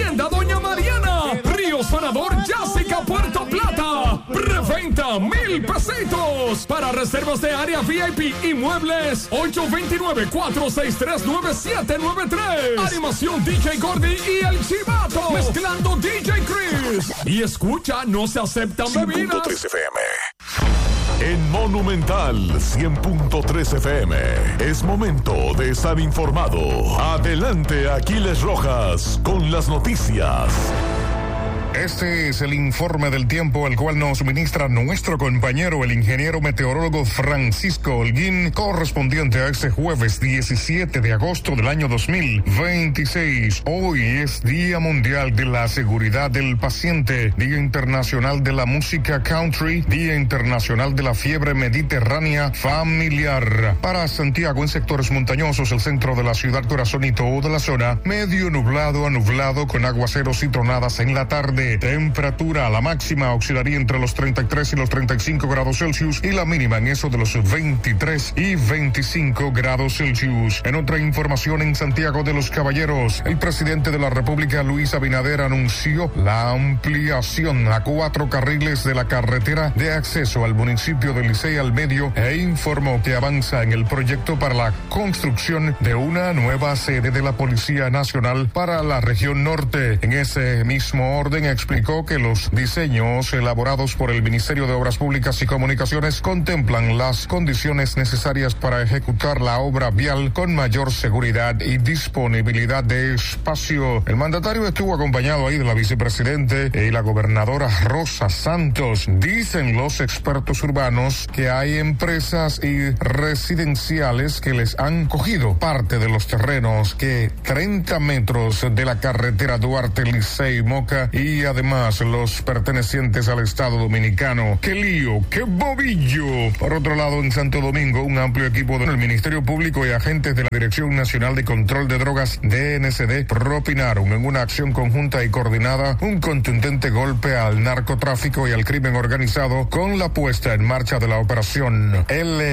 Tienda Doña Mariana, Río Sanador, Jessica, Puerto Plata. Preventa 1,000 pesitos. Para reservas de área VIP y muebles, 829-463-9793. Animación DJ Gordy y El Chivato. Mezclando DJ Chris. Y escucha, no se aceptan bebidas. 100.3 FM. En Monumental 100.3 FM es momento de estar informado. Adelante, Aquiles Rojas, con las noticias. Este es el informe del tiempo, el cual nos ministra nuestro compañero, el ingeniero meteorólogo Francisco Holguín, correspondiente a este jueves 17 de agosto del año 2026. Hoy es Día Mundial de la Seguridad del Paciente, Día Internacional de la Música Country, Día Internacional de la Fiebre Mediterránea Familiar. Para Santiago, en sectores montañosos, el centro de la ciudad, corazón y toda la zona, medio nublado a nublado con aguaceros y tronadas en la tarde. Temperatura, la máxima oscilaría entre los 33 y los 35 grados Celsius y la mínima en eso de los 23 y 25 grados Celsius. En otra información, en Santiago de los Caballeros, el presidente de la República, Luis Abinader, anunció la ampliación a 4 carriles de la carretera de acceso al municipio de Licey al Medio e informó que avanza en el proyecto para la construcción de una nueva sede de la Policía Nacional para la región norte. En ese mismo orden, explicó que los diseños elaborados por el Ministerio de Obras Públicas y Comunicaciones contemplan las condiciones necesarias para ejecutar la obra vial con mayor seguridad y disponibilidad de espacio. El mandatario estuvo acompañado ahí de la vicepresidente y la gobernadora Rosa Santos. Dicen los expertos urbanos que hay empresas y residenciales que les han cogido parte de los terrenos que 30 metros de la carretera Duarte Licey Moca y además los pertenecientes al Estado Dominicano. ¡Qué lío! ¡Qué bobillo! Por otro lado, en Santo Domingo, un amplio equipo del Ministerio Público y agentes de la Dirección Nacional de Control de Drogas, DNCD, propinaron en una acción conjunta y coordinada un contundente golpe al narcotráfico y al crimen organizado con la puesta en marcha de la operación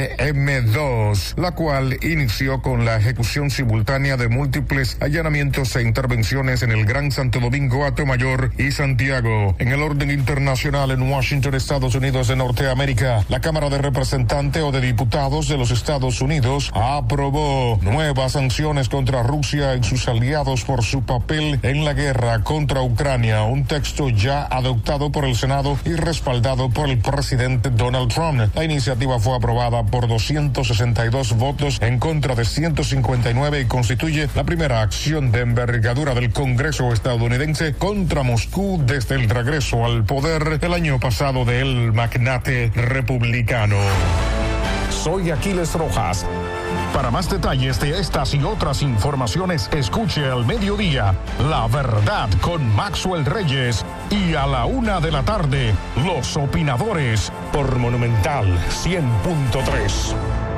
LM2, la cual inició con la ejecución simultánea de múltiples allanamientos e intervenciones en el Gran Santo Domingo, Atomayor y Santiago. En el orden internacional, en Washington, Estados Unidos de Norteamérica, la Cámara de Representantes o de Diputados de los Estados Unidos aprobó nuevas sanciones contra Rusia y sus aliados por su papel en la guerra contra Ucrania, un texto ya adoptado por el Senado y respaldado por el presidente Donald Trump. La iniciativa fue aprobada por 262 votos en contra de 159 y constituye la primera acción de envergadura del Congreso estadounidense contra Moscú desde el regreso al poder el año pasado del magnate republicano. Soy Aquiles Rojas. Para más detalles de estas y otras informaciones, escuche al mediodía La Verdad con Maxwell Reyes y a la 1 de la tarde, Los Opinadores por Monumental 100.3.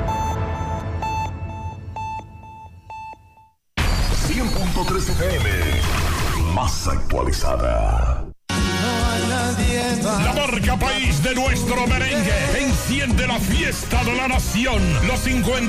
100.3 FM, más actualizada. La marca país de nuestro merengue enciende la fiesta de la nación. Los 50